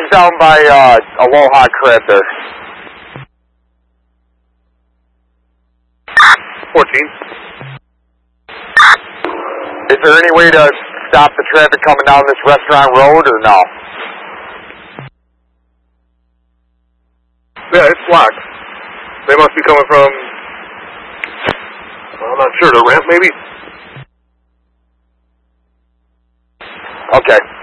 I'm down by Aloha Crib there. 14. Is there any way to stop the traffic coming down this restaurant road or no? Yeah, it's blocked. They must be coming from, I'm not sure, the ramp maybe? Okay.